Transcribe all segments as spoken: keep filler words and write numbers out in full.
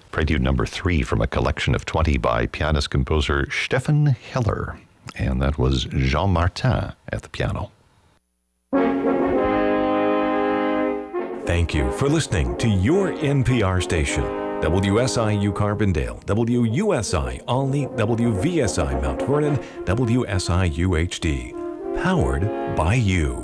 Prelude number three from a collection of twenty by pianist-composer Stefan Heller. And that was Jean Martin at the piano. Thank you for listening to your N P R station. W S I U Carbondale, W U S I Olney, W V S I Mount Vernon, W S I U H D. Powered by you.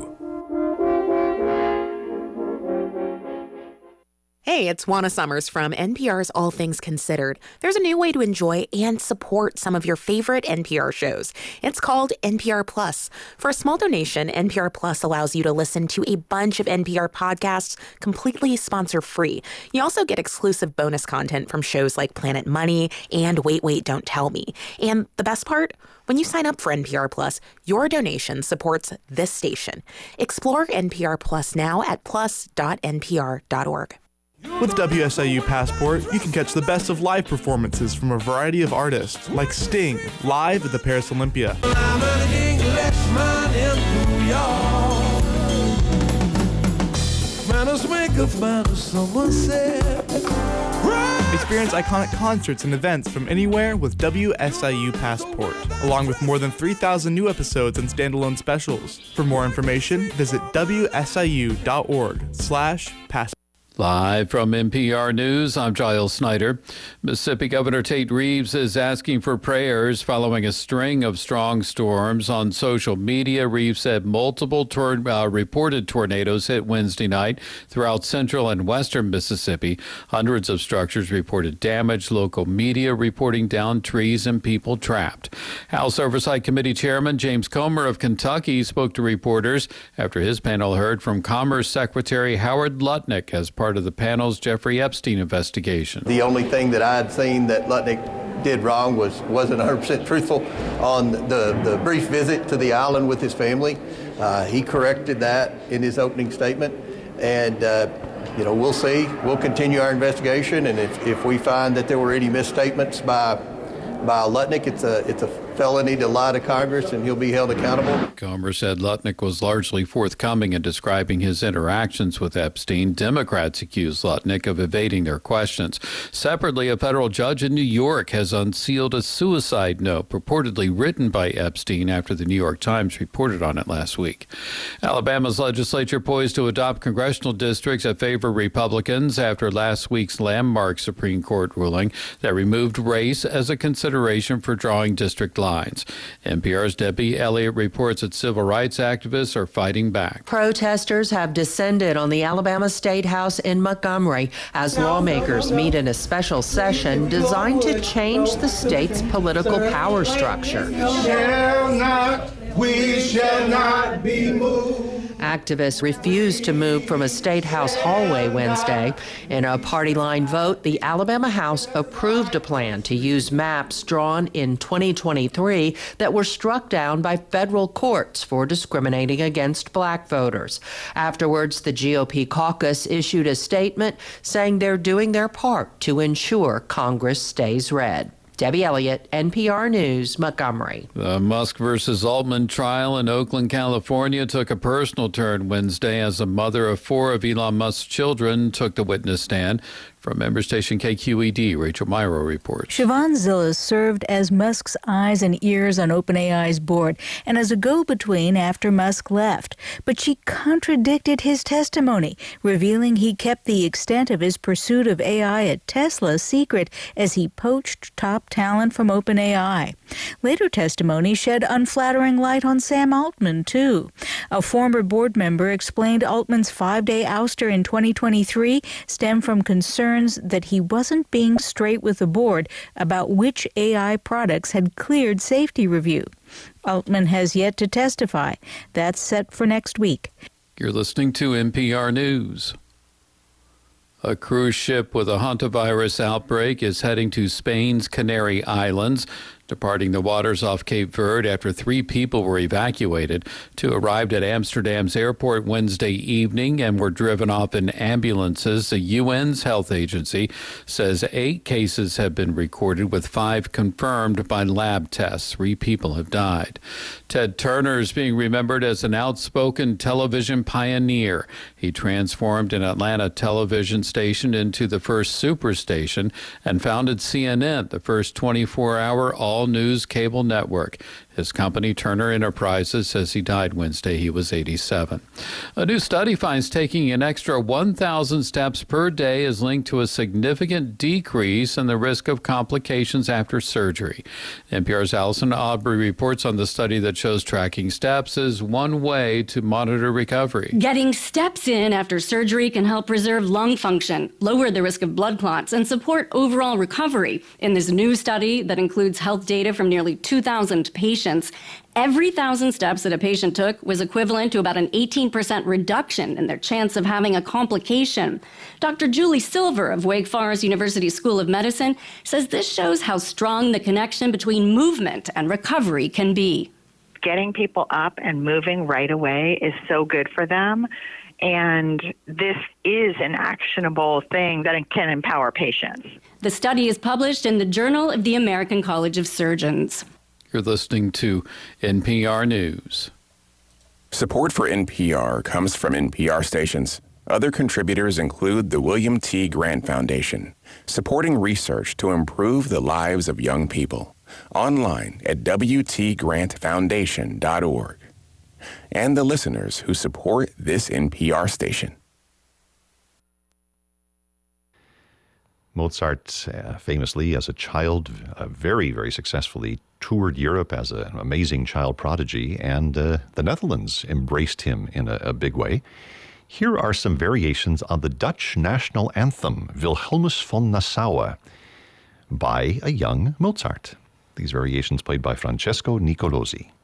Hey, it's Juana Summers from N P R's All Things Considered. There's a new way to enjoy and support some of your favorite N P R shows. It's called N P R Plus. For a small donation, N P R Plus allows you to listen to a bunch of N P R podcasts completely sponsor-free. You also get exclusive bonus content from shows like Planet Money and Wait, Wait, Don't Tell Me. And the best part? When you sign up for N P R Plus, your donation supports this station. Explore N P R Plus now at plus dot n p r dot org. With W S I U Passport, you can catch the best of live performances from a variety of artists, like Sting, live at the Paris Olympia. Experience iconic concerts and events from anywhere with W S I U Passport, along with more than three thousand new episodes and standalone specials. For more information, visit w s i u dot org slash passport. Live from N P R News, I'm Giles Snyder. Mississippi Governor Tate Reeves is asking for prayers following a string of strong storms. On social media, Reeves said multiple tor- uh, reported tornadoes hit Wednesday night throughout central and western Mississippi. Hundreds of structures reported damage, local media reporting downed trees and people trapped. House Oversight Committee Chairman James Comer of Kentucky spoke to reporters after his panel heard from Commerce Secretary Howard Lutnick as part part of the panel's Jeffrey Epstein investigation. The only thing that I had seen that Lutnick did wrong was wasn't one hundred percent truthful on the, the brief visit to the island with his family. Uh, he corrected that in his opening statement, and uh, you know, we'll see. We'll continue our investigation, and if, if we find that there were any misstatements by by Lutnick, it's a it's a felony to lie to Congress, and he'll be held accountable. Comer said Lutnick was largely forthcoming in describing his interactions with Epstein. Democrats accused Lutnick of evading their questions. Separately, a federal judge in New York has unsealed a suicide note purportedly written by Epstein after the New York Times reported on it last week. Alabama's legislature poised to adopt congressional districts that favor Republicans after last week's landmark Supreme Court ruling that removed race as a consideration for drawing district lines. Lines. N P R's Debbie Elliott reports that civil rights activists are fighting back. Protesters have descended on the Alabama State House in Montgomery as lawmakers meet in a special session designed to change the state's political power structure. Shall not, we shall not be moved. Activists refused to move from a state house hallway Wednesday. In a party line vote, the Alabama House approved a plan to use maps drawn in twenty twenty-three that were struck down by federal courts for discriminating against black voters. Afterwards, the G O P caucus issued a statement saying they're doing their part to ensure Congress stays red. Debbie Elliott, N P R News, Montgomery. The Musk versus Altman trial in Oakland, California took a personal turn Wednesday as the mother of four of Elon Musk's children took the witness stand. From member station K Q E D, Rachel Myro reports. Siobhan Zillas served as Musk's eyes and ears on OpenAI's board and as a go-between after Musk left. But she contradicted his testimony, revealing he kept the extent of his pursuit of A I at Tesla secret as he poached top talent from OpenAI. Later testimony shed unflattering light on Sam Altman, too. A former board member explained Altman's five-day ouster in twenty twenty-three stemmed from concerns that he wasn't being straight with the board about which A I products had cleared safety review. Altman has yet to testify. That's set for next week. You're listening to N P R News. A cruise ship with a hantavirus outbreak is heading to Spain's Canary Islands. Departing the waters off Cape Verde after three people were evacuated. Two arrived at Amsterdam's airport Wednesday evening and were driven off in ambulances. The U N's health agency says eight cases have been recorded, with five confirmed by lab tests. Three people have died. Ted Turner is being remembered as an outspoken television pioneer. He transformed an Atlanta television station into the first superstation and founded C N N, the first twenty-four hour all all-news cable network. His company, Turner Enterprises, says he died Wednesday. He was eighty-seven. A new study finds taking an extra one thousand steps per day is linked to a significant decrease in the risk of complications after surgery. N P R's Allison Aubrey reports on the study that shows tracking steps is one way to monitor recovery. Getting steps in after surgery can help preserve lung function, lower the risk of blood clots, and support overall recovery. In this new study that includes health data from nearly two thousand patients, every thousand steps that a patient took was equivalent to about an eighteen percent reduction in their chance of having a complication. Doctor Julie Silver of Wake Forest University School of Medicine says this shows how strong the connection between movement and recovery can be. Getting people up and moving right away is so good for them. And this is an actionable thing that can empower patients. The study is published in the Journal of the American College of Surgeons. You're listening to N P R News. Support for N P R comes from N P R stations. Other contributors include the William T. Grant Foundation, supporting research to improve the lives of young people. Online at w t grant foundation dot org. And the listeners who support this N P R station. Mozart, uh, famously as a child, uh, very, very successfully toured Europe as a, an amazing child prodigy, and uh, the Netherlands embraced him in a, a big way. Here are some variations on the Dutch national anthem, Wilhelmus von Nassau, by a young Mozart. These variations played by Francesco Nicolosi.